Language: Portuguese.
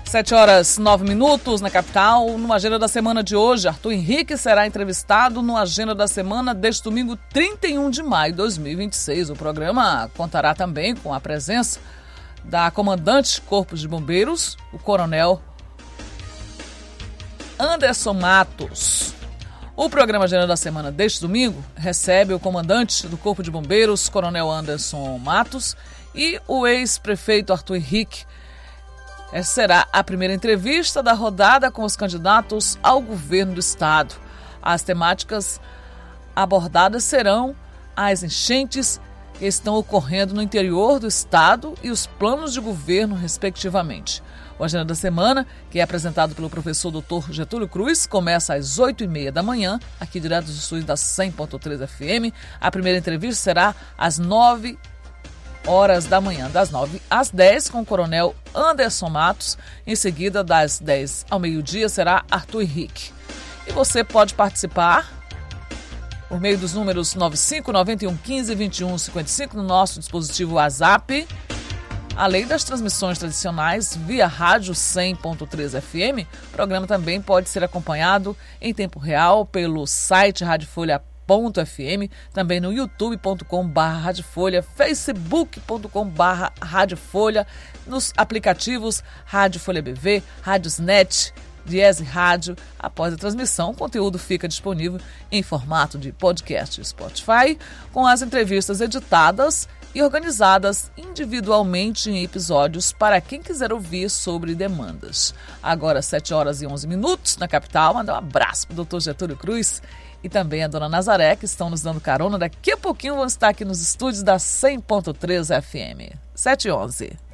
7h09 na capital. No Agenda da Semana de hoje, Arthur Henrique será entrevistado no Agenda da Semana deste domingo 31 de maio de 2026. O programa contará também com a presença da comandante Corpo de Bombeiros, o coronel Anderson Matos. O programa Agenda da Semana deste domingo recebe o comandante do Corpo de Bombeiros, coronel Anderson Matos, e o ex-prefeito Arthur Henrique. Essa será a primeira entrevista da rodada com os candidatos ao governo do estado. As temáticas abordadas serão as enchentes que estão ocorrendo no interior do estado e os planos de governo, respectivamente. O Agenda da Semana, que é apresentado pelo professor Dr. Getúlio Cruz, começa às 8h30 da manhã, aqui direto dos estúdios da 100.3 FM. A primeira entrevista será às 9h da manhã, das 9 às 10, com o coronel Anderson Matos. Em seguida, das 10 ao meio-dia, será Arthur Henrique. E você pode participar por meio dos números 95 91 15 21 55 no nosso dispositivo WhatsApp. Além das transmissões tradicionais via rádio 100.3 FM, o programa também pode ser acompanhado em tempo real pelo site radiofolha.fm, também no youtube.com/radiofolha, facebook.com/radiofolha, nos aplicativos Rádio Folha BV, Rádiosnet, Diese Rádio. Após a transmissão, o conteúdo fica disponível em formato de podcast Spotify, com as entrevistas editadas e organizadas individualmente em episódios para quem quiser ouvir sobre demandas. Agora, 7h11 na capital. Mandar um abraço para o Dr. Getúlio Cruz e também a dona Nazaré, que estão nos dando carona. Daqui a pouquinho vão estar aqui nos estúdios da 100.3 FM. 7h11.